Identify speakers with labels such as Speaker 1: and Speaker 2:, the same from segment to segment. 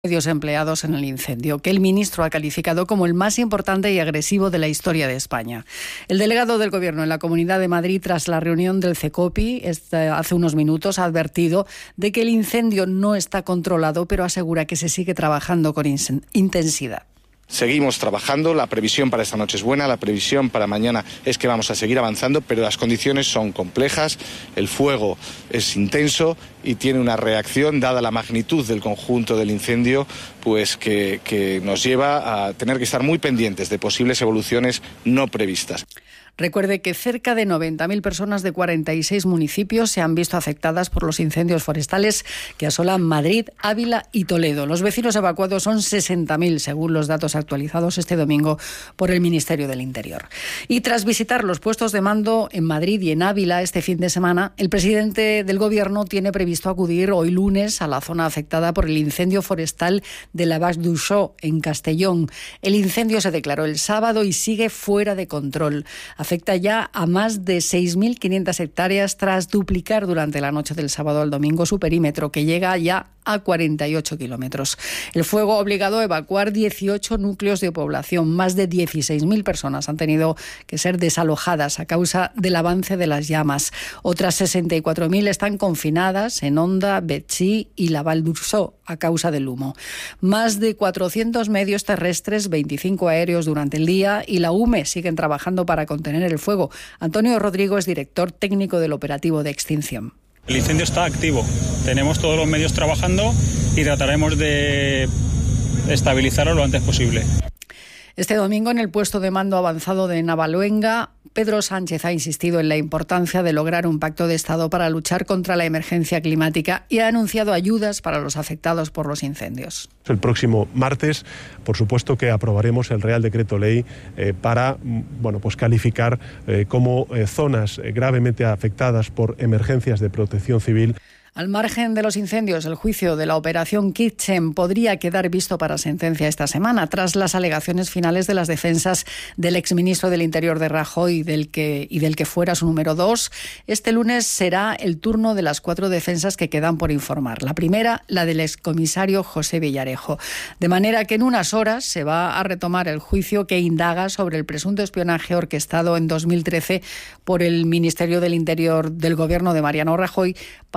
Speaker 1: medios empleados en el incendio, que el ministro ha calificado como el más importante y agresivo de la historia de España. El delegado del Gobierno en la Comunidad de Madrid, tras la reunión del CECOPI hace unos minutos, ha advertido de que el incendio no está controlado, pero asegura que se sigue trabajando con intensidad.
Speaker 2: Seguimos trabajando, la previsión para esta noche es buena, la previsión para mañana es que vamos a seguir avanzando, pero las condiciones son complejas, el fuego es intenso y tiene una reacción, dada la magnitud del conjunto del incendio, pues que nos lleva a tener que estar muy pendientes de posibles evoluciones no previstas.
Speaker 1: Recuerde que cerca de 90.000 personas de 46 municipios se han visto afectadas por los incendios forestales que asolan Madrid, Ávila y Toledo. Los vecinos evacuados son 60.000, según los datos actualizados este domingo por el Ministerio del Interior. Y tras visitar los puestos de mando en Madrid y en Ávila este fin de semana, el presidente del Gobierno tiene previsto acudir hoy lunes a la zona afectada por el incendio forestal de la Baix d'Uixó, en Castellón. El incendio se declaró el sábado y sigue fuera de control. Afecta ya a más de 6.500 hectáreas tras duplicar durante la noche del sábado al domingo su perímetro, que llega ya a 48 kilómetros. El fuego ha obligado a evacuar 18 núcleos de población. Más de 16.000 personas han tenido que ser desalojadas a causa del avance de las llamas. Otras 64.000 están confinadas en Onda, Betxí y la Val d'Uixó a causa del humo. Más de 400 medios terrestres, 25 aéreos durante el día y la UME siguen trabajando para contener el fuego. Antonio Rodrigo es director técnico del operativo de extinción.
Speaker 3: El incendio está activo, tenemos todos los medios trabajando y trataremos de estabilizarlo lo antes posible.
Speaker 1: Este domingo, en el puesto de mando avanzado de Navaluenga, Pedro Sánchez ha insistido en la importancia de lograr un pacto de Estado para luchar contra la emergencia climática y ha anunciado ayudas para los afectados por los incendios.
Speaker 4: El próximo martes, por supuesto que aprobaremos el Real Decreto Ley para calificar como zonas gravemente afectadas por emergencias de protección civil.
Speaker 1: Al margen de los incendios, el juicio de la operación Kitchen podría quedar visto para sentencia esta semana, tras las alegaciones finales de las defensas del exministro del Interior de Rajoy y del que fuera su número 2. Este lunes será el turno de las 4 defensas que quedan por informar. La primera, la del excomisario José Villarejo. De manera que en unas horas se va a retomar el juicio que indaga sobre el presunto espionaje orquestado en 2013 por el Ministerio del Interior del Gobierno de Mariano Rajoy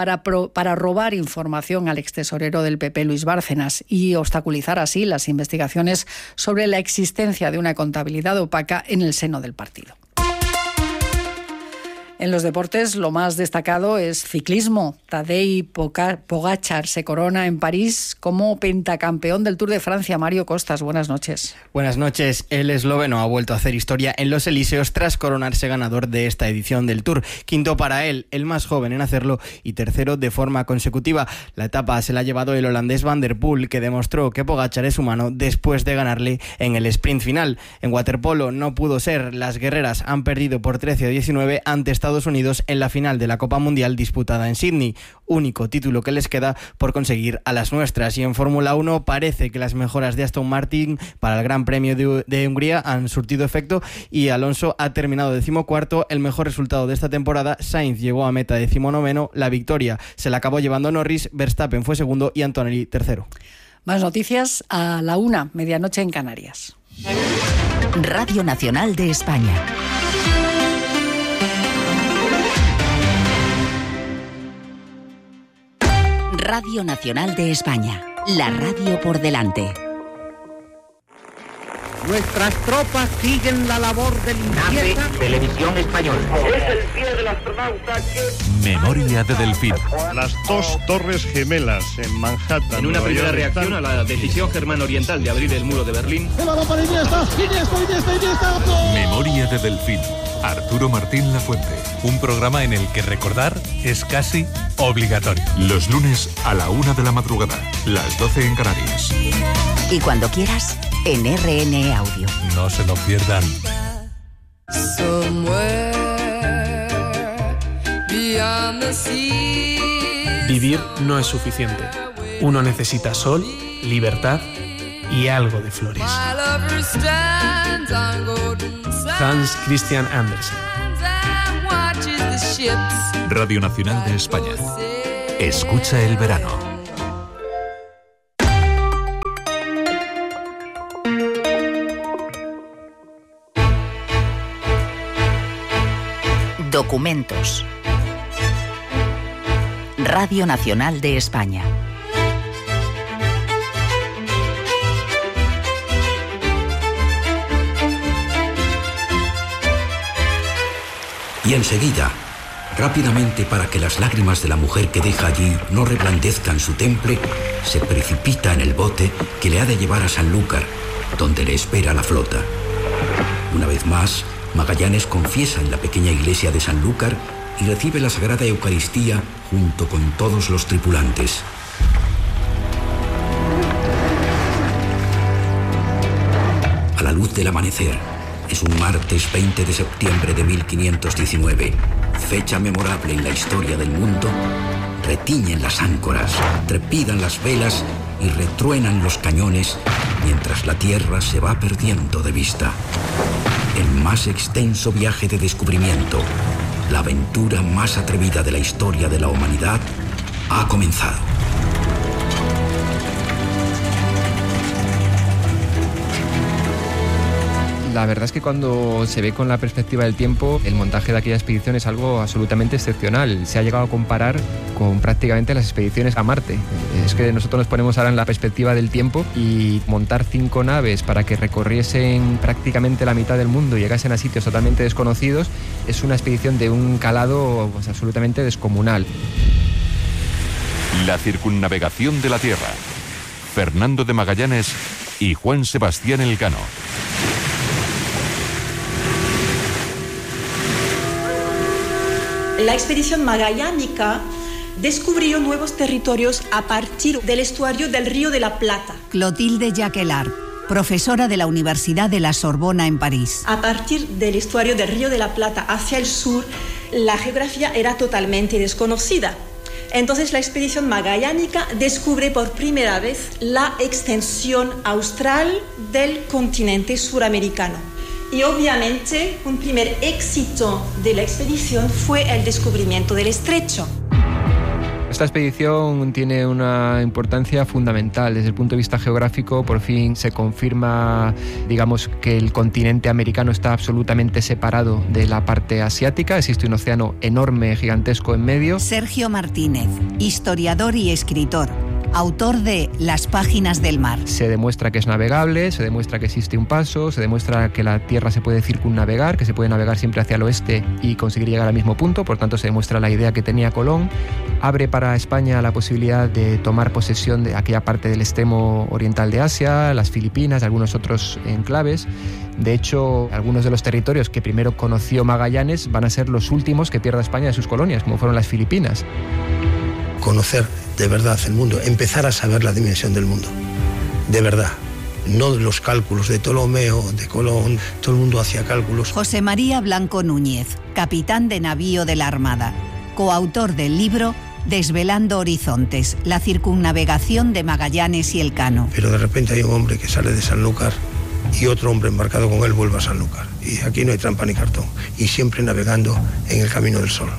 Speaker 1: para robar información al extesorero del PP, Luis Bárcenas, y obstaculizar así las investigaciones sobre la existencia de una contabilidad opaca en el seno del partido. En los deportes, lo más destacado es ciclismo. Tadej Pogačar se corona en París como pentacampeón del Tour de Francia. Mario Costas, buenas noches.
Speaker 5: Buenas noches. El esloveno ha vuelto a hacer historia en los Elíseos tras coronarse ganador de esta edición del Tour. Quinto para él, el más joven en hacerlo, y tercero de forma consecutiva. La etapa se la ha llevado el holandés Van der Poel, que demostró que Pogačar es humano después de ganarle en el sprint final. En waterpolo no pudo ser. Las guerreras han perdido por 13-19 ante Estados Unidos en la final de la Copa Mundial disputada en Sydney, único título que les queda por conseguir a las nuestras. Y en Fórmula 1 parece que las mejoras de Aston Martin para el Gran Premio de Hungría han surtido efecto y Alonso ha terminado 14º, el mejor resultado de esta temporada. Sainz llegó a meta 19º, la victoria se la acabó llevando Norris, Verstappen fue segundo y Antonelli tercero.
Speaker 1: Más noticias a la 1:00, medianoche en Canarias.
Speaker 6: Radio Nacional de España. Radio Nacional de España, la radio por delante.
Speaker 7: Nuestras tropas siguen la labor de limpieza.
Speaker 8: Televisión Española.
Speaker 9: Es el día del astronauta que...
Speaker 10: Memoria de Delfín.
Speaker 11: Las 2 torres gemelas en Manhattan.
Speaker 12: En una primera reacción a la decisión germano-oriental de abrir el muro de Berlín.
Speaker 10: Memoria de Delfín. Arturo Martín Lafuente. Un programa en el que recordar es casi obligatorio. Los lunes a la 1:00 de la madrugada, las 12 en Canarias.
Speaker 6: Y cuando quieras, en RN Audio.
Speaker 10: No se lo pierdan.
Speaker 13: Vivir no es suficiente. Uno necesita sol, libertad y algo de flores. Hans Christian Andersen.
Speaker 10: Radio Nacional de España. Escucha el verano.
Speaker 6: Documentos. Radio Nacional de España.
Speaker 8: Y enseguida, rápidamente, para que las lágrimas de la mujer que deja allí no reblandezcan su temple, se precipita en el bote que le ha de llevar a Sanlúcar, donde le espera la flota. Una vez más, Magallanes confiesa en la pequeña iglesia de Sanlúcar y recibe la Sagrada Eucaristía junto con todos los tripulantes. A la luz del amanecer, es un martes 20 de septiembre de 1519, fecha memorable en la historia del mundo. Retiñen las áncoras, trepidan las velas y retruenan los cañones mientras la tierra se va perdiendo de vista. El más extenso viaje de descubrimiento, la aventura más atrevida de la historia de la humanidad, ha comenzado.
Speaker 14: La verdad es que cuando se ve con la perspectiva del tiempo, el montaje de aquella expedición es algo absolutamente excepcional. Se ha llegado a comparar con prácticamente las expediciones a Marte. Es que nosotros nos ponemos ahora en la perspectiva del tiempo y montar 5 naves para que recorriesen prácticamente la mitad del mundo y llegasen a sitios totalmente desconocidos es una expedición de un calado pues, absolutamente descomunal.
Speaker 10: La circunnavegación de la Tierra. Fernando de Magallanes y Juan Sebastián Elcano.
Speaker 15: La expedición magallánica descubrió nuevos territorios a partir del estuario del Río de la Plata.
Speaker 16: Clotilde Jacquelart, profesora de la Universidad de la Sorbona en París.
Speaker 15: A partir del estuario del Río de la Plata hacia el sur, la geografía era totalmente desconocida. Entonces la expedición magallánica descubre por primera vez la extensión austral del continente suramericano. Y obviamente un primer éxito de la expedición fue el descubrimiento del estrecho.
Speaker 14: Esta expedición tiene una importancia fundamental. Desde el punto de vista geográfico, por fin se confirma, digamos, que el continente americano está absolutamente separado de la parte asiática. Existe un océano enorme, gigantesco en medio.
Speaker 16: Sergio Martínez, historiador y escritor, autor de Las páginas del mar.
Speaker 14: Se demuestra que es navegable, se demuestra que existe un paso, se demuestra que la Tierra se puede circunnavegar, que se puede navegar siempre hacia el oeste y conseguir llegar al mismo punto. Por tanto, se demuestra la idea que tenía Colón. Abre para España la posibilidad de tomar posesión de aquella parte del extremo oriental de Asia, las Filipinas, algunos otros enclaves. De hecho, algunos de los territorios que primero conoció Magallanes van a ser los últimos que pierda España de sus colonias, como fueron las Filipinas.
Speaker 17: Conocer de verdad el mundo, empezar a saber la dimensión del mundo, de verdad. No los cálculos de Ptolomeo, de Colón, todo el mundo hacía cálculos.
Speaker 16: José María Blanco Núñez, capitán de navío de la Armada, coautor del libro Desvelando Horizontes, la circunnavegación de Magallanes y Elcano.
Speaker 17: Pero de repente hay un hombre que sale de Sanlúcar y otro hombre embarcado con él vuelve a Sanlúcar. Y aquí no hay trampa ni cartón. Y siempre navegando en el camino del sol.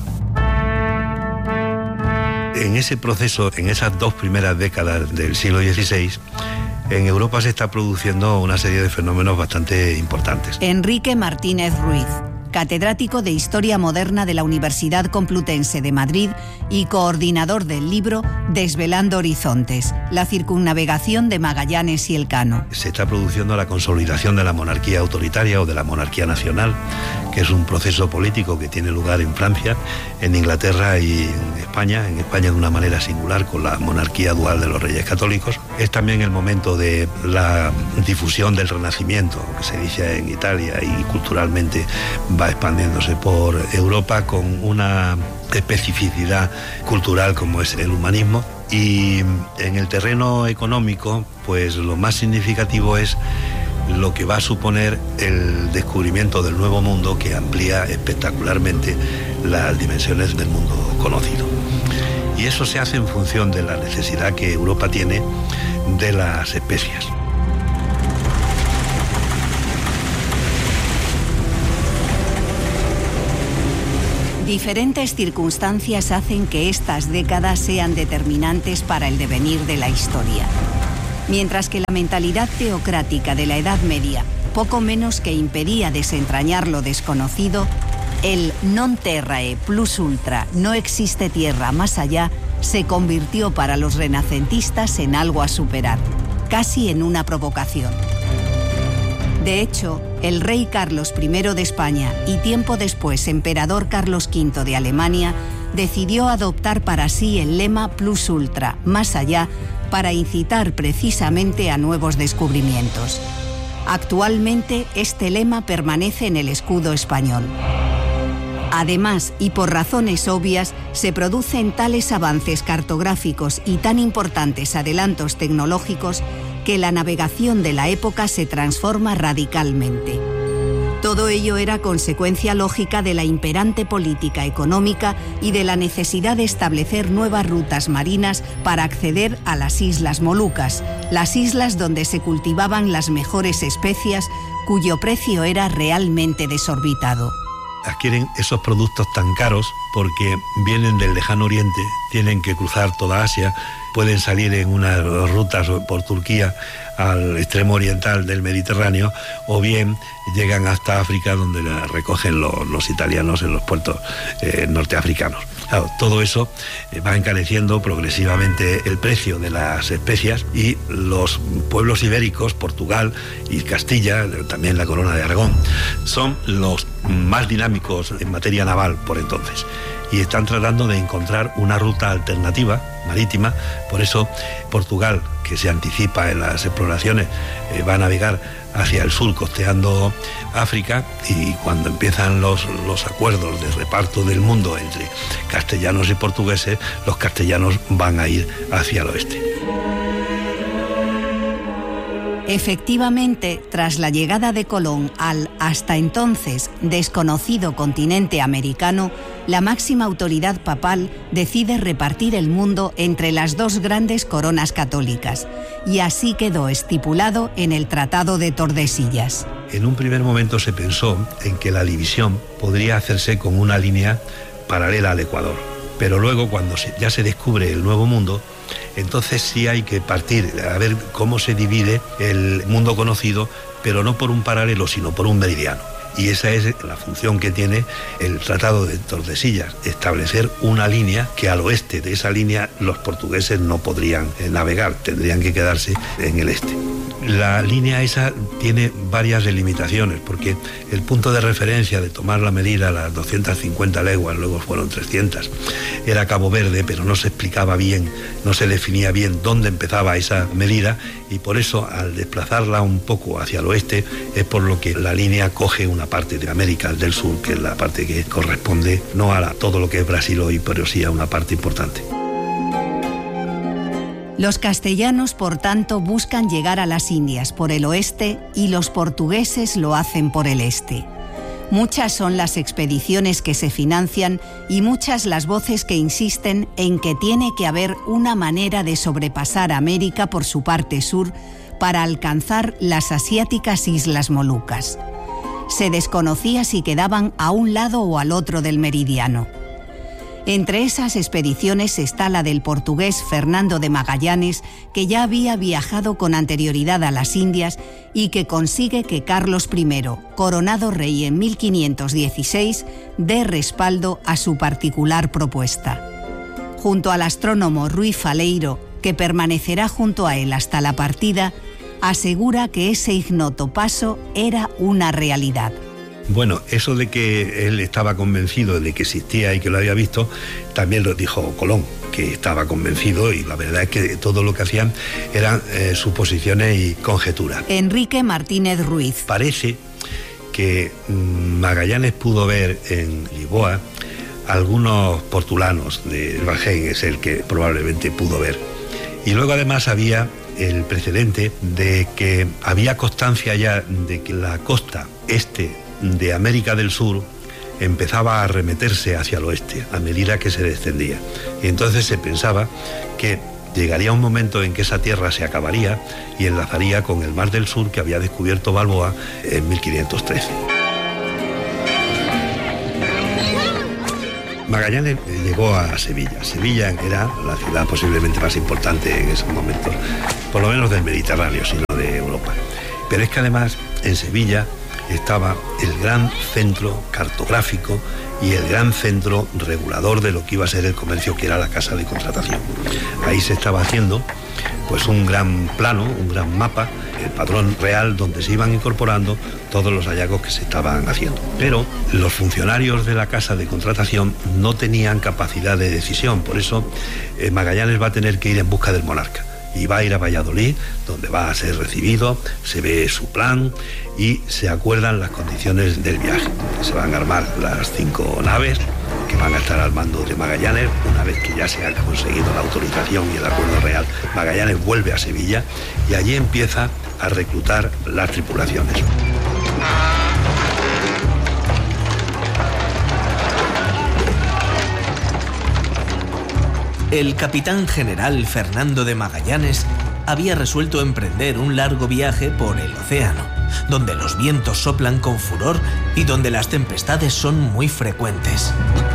Speaker 18: En ese proceso, en esas 2 primeras décadas del siglo XVI, en Europa se está produciendo una serie de fenómenos bastante importantes.
Speaker 16: Enrique Martínez Ruiz, catedrático de Historia Moderna de la Universidad Complutense de Madrid y coordinador del libro Desvelando Horizontes, la circunnavegación de Magallanes y Elcano.
Speaker 18: Se está produciendo la consolidación de la monarquía autoritaria o de la monarquía nacional, que es un proceso político que tiene lugar en Francia, en Inglaterra y en España de una manera singular con la monarquía dual de los reyes católicos. Es también el momento de la difusión del Renacimiento, que se inicia en Italia y culturalmente va expandiéndose por Europa con una especificidad cultural como es el humanismo. Y en el terreno económico, pues lo más significativo es lo que va a suponer el descubrimiento del Nuevo Mundo, que amplía espectacularmente las dimensiones del mundo conocido. Y eso se hace en función de la necesidad que Europa tiene de las especias.
Speaker 16: Diferentes circunstancias hacen que estas décadas sean determinantes para el devenir de la historia. Mientras que la mentalidad teocrática de la Edad Media poco menos que impedía desentrañar lo desconocido, El non terrae plus ultra, no existe tierra más allá, se convirtió para los renacentistas en algo a superar, casi en una provocación. De hecho, el rey Carlos I de España y tiempo después emperador Carlos V de Alemania decidió adoptar para sí el lema plus ultra, más allá, para incitar precisamente a nuevos descubrimientos. Actualmente, este lema permanece en el escudo español. Además, y por razones obvias, se producen tales avances cartográficos y tan importantes adelantos tecnológicos que la navegación de la época se transforma radicalmente. Todo ello era consecuencia lógica de la imperante política económica y de la necesidad de establecer nuevas rutas marinas para acceder a las Islas Molucas, las islas donde se cultivaban las mejores especias, cuyo precio era realmente desorbitado.
Speaker 18: Adquieren esos productos tan caros porque vienen del lejano oriente, tienen que cruzar toda Asia, pueden salir en unas rutas por Turquía al extremo oriental del Mediterráneo, o bien llegan hasta África, donde la recogen los italianos en los puertos norteafricanos. Claro, todo eso va encareciendo progresivamente el precio de las especias, y los pueblos ibéricos, Portugal y Castilla, también la Corona de Aragón, son los más dinámicos en materia naval por entonces, y están tratando de encontrar una ruta alternativa marítima. Por eso Portugal, que se anticipa en las exploraciones, va a navegar hacia el sur costeando África, y cuando empiezan los acuerdos de reparto del mundo entre castellanos y portugueses, los castellanos van a ir hacia el oeste.
Speaker 16: Efectivamente, tras la llegada de Colón al hasta entonces desconocido continente americano, la máxima autoridad papal decide repartir el mundo entre las dos grandes coronas católicas, y así quedó estipulado en el Tratado de Tordesillas.
Speaker 18: En un primer momento se pensó en que la división podría hacerse con una línea paralela al Ecuador, pero luego, cuando ya se descubre el Nuevo Mundo, entonces sí hay que partir a ver cómo se divide el mundo conocido, pero no por un paralelo, sino por un meridiano. Y esa es la función que tiene el Tratado de Tordesillas, establecer una línea que al oeste de esa línea los portugueses no podrían navegar, tendrían que quedarse en el este. La línea esa tiene varias delimitaciones, porque el punto de referencia de tomar la medida, las 250 leguas, luego fueron 300, era Cabo Verde, pero no se explicaba bien, no se definía bien dónde empezaba esa medida, y por eso, al desplazarla un poco hacia el oeste, es por lo que la línea coge una parte de América del Sur, que es la parte que corresponde no a todo lo que es Brasil hoy, pero sí a una parte importante.
Speaker 16: Los castellanos, por tanto, buscan llegar a las Indias por el oeste, y los portugueses lo hacen por el este. Muchas son las expediciones que se financian y muchas las voces que insisten en que tiene que haber una manera de sobrepasar América por su parte sur para alcanzar las asiáticas Islas Molucas. Se desconocía si quedaban a un lado o al otro del meridiano. Entre esas expediciones está la del portugués Fernando de Magallanes, que ya había viajado con anterioridad a las Indias y que consigue que Carlos I, coronado rey en 1516, dé respaldo a su particular propuesta. Junto al astrónomo Rui Faleiro, que permanecerá junto a él hasta la partida, asegura que ese ignoto paso era una realidad.
Speaker 18: Bueno, eso de que él estaba convencido de que existía y que lo había visto, también lo dijo Colón, que estaba convencido, y la verdad es que todo lo que hacían eran suposiciones y conjeturas.
Speaker 16: Enrique Martínez Ruiz.
Speaker 18: Parece que Magallanes pudo ver en Lisboa algunos portulanos, de Valheim es el que probablemente pudo ver. Y luego además había el precedente de que había constancia ya de que la costa este de América del Sur empezaba a arremeterse hacia el oeste a medida que se descendía, y entonces se pensaba que llegaría un momento en que esa tierra se acabaría y enlazaría con el Mar del Sur que había descubierto Balboa en 1513. Magallanes llegó a Sevilla. Sevilla era la ciudad posiblemente más importante en esos momentos, por lo menos del Mediterráneo, sino de Europa. Pero es que además en Sevilla estaba el gran centro cartográfico y el gran centro regulador de lo que iba a ser el comercio, que era la casa de contratación. Ahí se estaba haciendo pues un gran plano, un gran mapa, el padrón real, donde se iban incorporando todos los hallazgos que se estaban haciendo. Pero los funcionarios de la casa de contratación no tenían capacidad de decisión, por eso Magallanes va a tener que ir en busca del monarca. Y va a ir a Valladolid, donde va a ser recibido, se ve su plan y se acuerdan las condiciones del viaje. Se van a armar las 5 naves que van a estar al mando de Magallanes. Una vez que ya se ha conseguido la autorización y el acuerdo real, Magallanes vuelve a Sevilla y allí empieza a reclutar las tripulaciones.
Speaker 19: El capitán general Fernando de Magallanes había resuelto emprender un largo viaje por el océano, donde los vientos soplan con furor y donde las tempestades son muy frecuentes.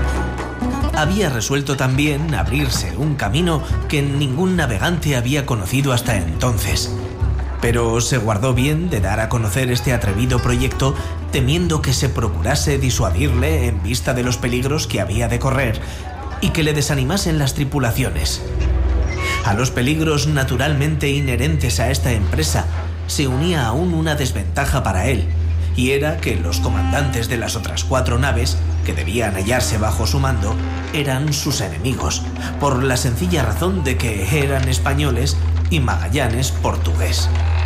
Speaker 19: Había resuelto también abrirse un camino que ningún navegante había conocido hasta entonces. Pero se guardó bien de dar a conocer este atrevido proyecto, temiendo que se procurase disuadirle en vista de los peligros que había de correr y que le desanimasen las tripulaciones. A los peligros naturalmente inherentes a esta empresa se unía aún una desventaja para él, y era que los comandantes de las otras 4 naves, que debían hallarse bajo su mando, eran sus enemigos, por la sencilla razón de que eran españoles y Magallanes portugués.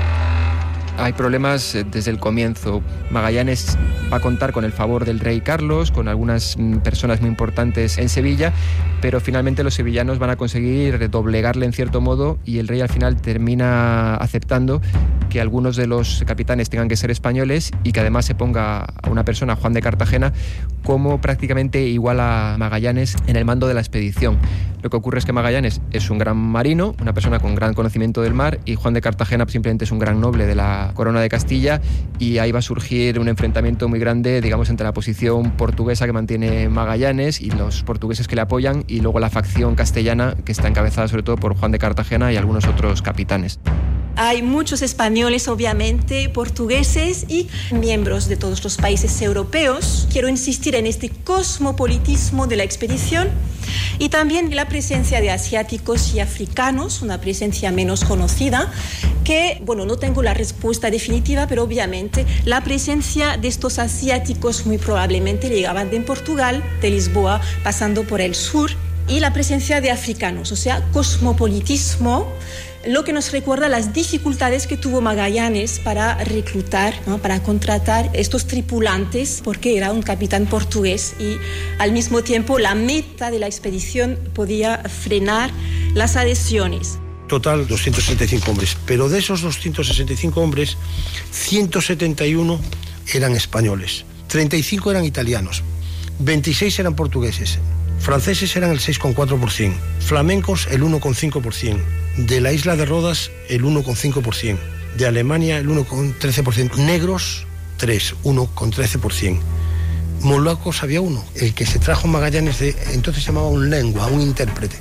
Speaker 14: Hay problemas desde el comienzo. Magallanes va a contar con el favor del rey Carlos, con algunas personas muy importantes en Sevilla, pero finalmente los sevillanos van a conseguir doblegarle en cierto modo y el rey al final termina aceptando que algunos de los capitanes tengan que ser españoles y que además se ponga a una persona, Juan de Cartagena, como prácticamente igual a Magallanes en el mando de la expedición. Lo que ocurre es que Magallanes es un gran marino, una persona con gran conocimiento del mar, y Juan de Cartagena simplemente es un gran noble de la corona de Castilla, y ahí va a surgir un enfrentamiento muy grande, digamos, entre la posición portuguesa que mantiene Magallanes y los portugueses que le apoyan, y luego la facción castellana que está encabezada sobre todo por Juan de Cartagena y algunos otros capitanes.
Speaker 15: Hay muchos españoles, obviamente, portugueses y miembros de todos los países europeos. Quiero insistir en este cosmopolitismo de la expedición y también la presencia de asiáticos y africanos, una presencia menos conocida, que, bueno, no tengo la respuesta definitiva, pero obviamente la presencia de estos asiáticos muy probablemente llegaban de Portugal, de Lisboa, pasando por el sur, y la presencia de africanos, o sea, cosmopolitismo, lo que nos recuerda las dificultades que tuvo Magallanes para reclutar, ¿no?, para contratar estos tripulantes, porque era un capitán portugués y al mismo tiempo la meta de la expedición podía frenar las adhesiones.
Speaker 17: Total 265 hombres, pero de esos 265 hombres, 171 eran españoles, 35 eran italianos, 26 eran portugueses, franceses eran el 6,4%, flamencos el 1,5%, de la isla de Rodas el 1,5%, de Alemania el 1,13%, negros 1,13%. Molacos había uno, el que se trajo Magallanes, entonces se llamaba un lengua, un intérprete.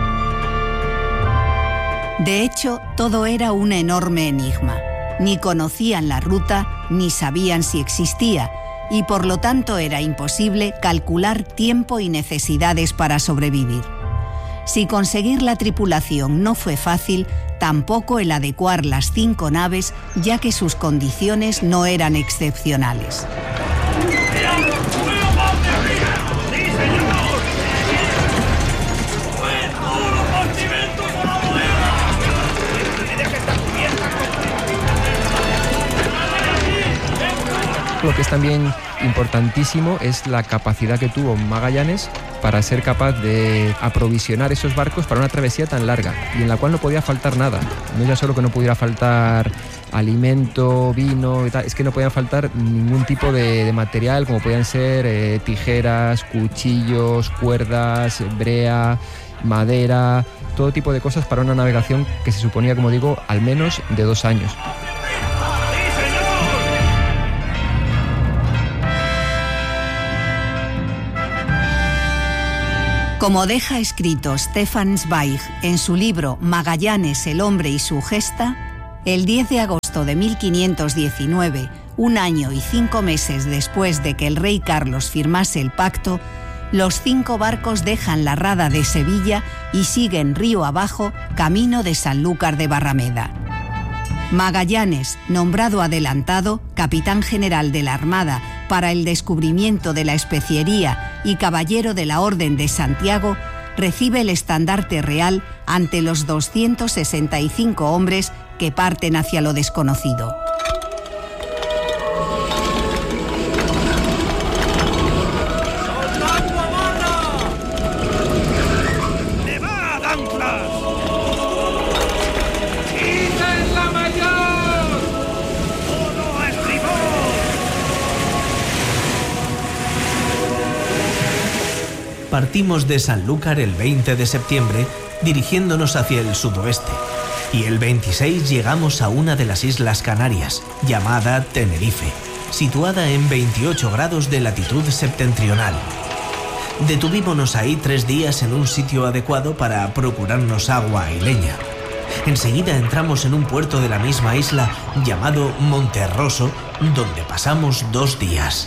Speaker 16: De hecho, todo era un enorme enigma. Ni conocían la ruta, ni sabían si existía, y por lo tanto era imposible calcular tiempo y necesidades para sobrevivir. Si conseguir la tripulación no fue fácil, tampoco el adecuar las 5 naves, ya que sus condiciones no eran excepcionales.
Speaker 14: Lo que es también importantísimo es la capacidad que tuvo Magallanes para ser capaz de aprovisionar esos barcos para una travesía tan larga y en la cual no podía faltar nada. No ya solo que no pudiera faltar alimento, vino y tal, es que no podía faltar ningún tipo de material, como podían ser tijeras, cuchillos, cuerdas, brea, madera, todo tipo de cosas para una navegación que se suponía, como digo, al menos de 2 años.
Speaker 16: Como deja escrito Stefan Zweig en su libro Magallanes, el hombre y su gesta, el 10 de agosto de 1519, 1 año y 5 meses después de que el rey Carlos firmase el pacto, los 5 barcos dejan la rada de Sevilla y siguen río abajo, camino de Sanlúcar de Barrameda. Magallanes, nombrado adelantado, capitán general de la Armada para el descubrimiento de la especiería y caballero de la Orden de Santiago, recibe el estandarte real ante los 265 hombres que parten hacia lo desconocido.
Speaker 19: Partimos de Sanlúcar el 20 de septiembre, dirigiéndonos hacia el sudoeste, y el 26 llegamos a una de las Islas Canarias, llamada Tenerife, situada en 28 grados de latitud septentrional. Detuvímonos ahí 3 días en un sitio adecuado para procurarnos agua y leña. Enseguida entramos en un puerto de la misma isla llamado Monterroso, donde pasamos 2 días.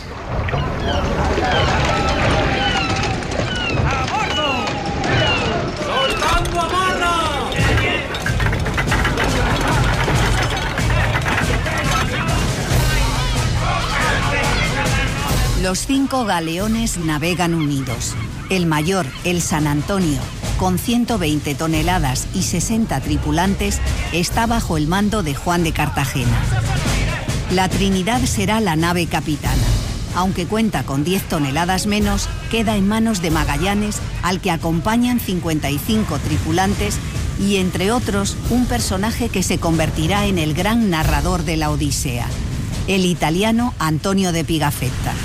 Speaker 16: Los 5 galeones navegan unidos. El mayor, el San Antonio, con 120 toneladas y 60 tripulantes, está bajo el mando de Juan de Cartagena. La Trinidad será la nave capitana. Aunque cuenta con 10 toneladas menos, queda en manos de Magallanes, al que acompañan 55 tripulantes y, entre otros, un personaje que se convertirá en el gran narrador de la Odisea, el italiano Antonio de Pigafetta.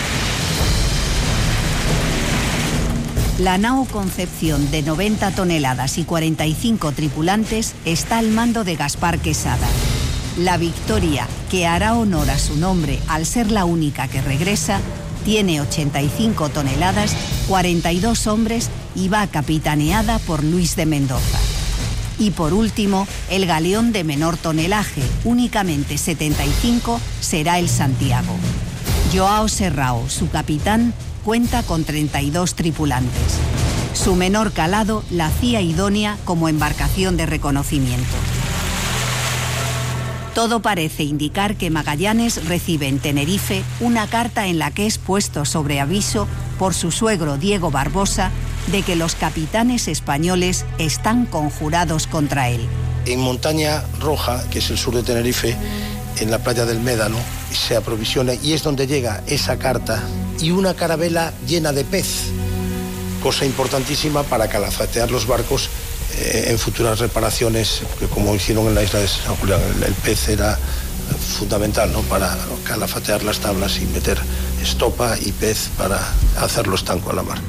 Speaker 16: La nao Concepción, de 90 toneladas y 45 tripulantes, está al mando de Gaspar Quesada. La Victoria, que hará honor a su nombre al ser la única que regresa, tiene 85 toneladas, 42 hombres y va capitaneada por Luis de Mendoza. Y por último, el galeón de menor tonelaje, únicamente 75, será el Santiago. Joao Serrao, su capitán, cuenta con 32 tripulantes. Su menor calado la hacía idónea como embarcación de reconocimiento. Todo parece indicar que Magallanes recibe en Tenerife una carta en la que es puesto sobre aviso por su suegro Diego Barbosa de que los capitanes españoles están conjurados contra él.
Speaker 17: En Montaña Roja, que es el sur de Tenerife, en la playa del Médano, se aprovisiona y es donde llega esa carta y una carabela llena de pez, cosa importantísima para calafatear los barcos en futuras reparaciones, porque como hicieron en la isla de San Julián, el pez era fundamental, ¿no?, para calafatear las tablas y meter estopa y pez para hacerlo estanco a la mar.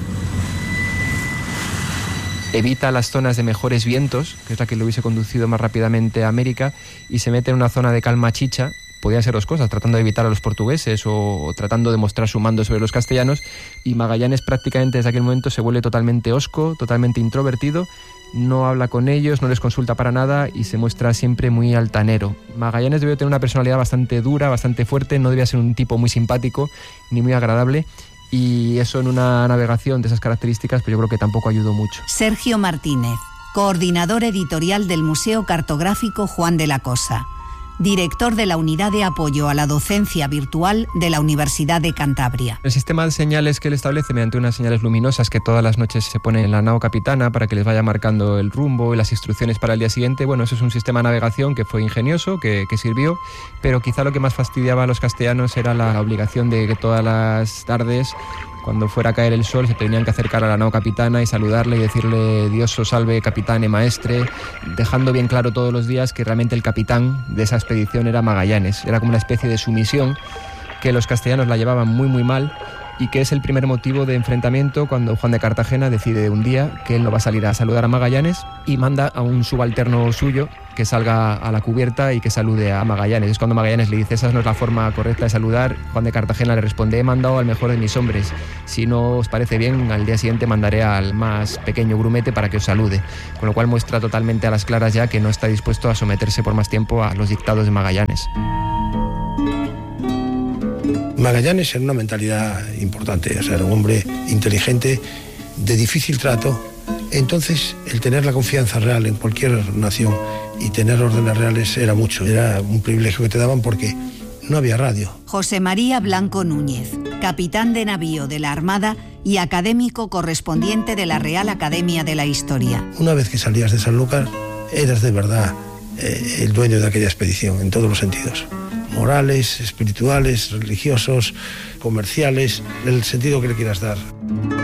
Speaker 14: Evita las zonas de mejores vientos, que es la que lo hubiese conducido más rápidamente a América, y se mete en una zona de calma chicha. Podían ser 2 cosas, tratando de evitar a los portugueses o tratando de mostrar su mando sobre los castellanos, y Magallanes prácticamente desde aquel momento se vuelve totalmente hosco, totalmente introvertido, no habla con ellos, no les consulta para nada y se muestra siempre muy altanero. Magallanes debió tener una personalidad bastante dura, bastante fuerte, no debía ser un tipo muy simpático ni muy agradable, y eso en una navegación de esas características pues yo creo que tampoco ayudó mucho.
Speaker 16: Sergio Martínez, coordinador editorial del Museo Cartográfico Juan de la Cosa, director de la Unidad de Apoyo a la Docencia Virtual de la Universidad de Cantabria.
Speaker 14: El sistema de señales que él establece mediante unas señales luminosas que todas las noches se ponen en la nao capitana para que les vaya marcando el rumbo y las instrucciones para el día siguiente, bueno, eso es un sistema de navegación que fue ingenioso, que sirvió, pero quizá lo que más fastidiaba a los castellanos era la obligación de que todas las tardes, cuando fuera a caer el sol, se tenían que acercar a la nao capitana y saludarle y decirle Dios os salve, capitane maestre, dejando bien claro todos los días que realmente el capitán de esa expedición era Magallanes. Era como una especie de sumisión que los castellanos la llevaban muy muy mal y que es el primer motivo de enfrentamiento cuando Juan de Cartagena decide un día que él no va a salir a saludar a Magallanes y manda a un subalterno suyo que salga a la cubierta y que salude a Magallanes. Es cuando Magallanes le dice, esa no es la forma correcta de saludar. Juan de Cartagena le responde, he mandado al mejor de mis hombres. Si no os parece bien, al día siguiente mandaré al más pequeño grumete para que os salude. Con lo cual muestra totalmente a las claras ya que no está dispuesto a someterse por más tiempo a los dictados de Magallanes.
Speaker 17: Magallanes era una mentalidad importante, o sea, era un hombre inteligente, de difícil trato. Entonces, el tener la confianza real en cualquier nación y tener órdenes reales era mucho. Era un privilegio que te daban porque no había radio.
Speaker 16: José María Blanco Núñez, capitán de navío de la Armada y académico correspondiente de la Real Academia de la Historia.
Speaker 17: Una vez que salías de Sanlúcar, eras de verdad el dueño de aquella expedición, en todos los sentidos. Morales, espirituales, religiosos, comerciales, el sentido que le quieras dar.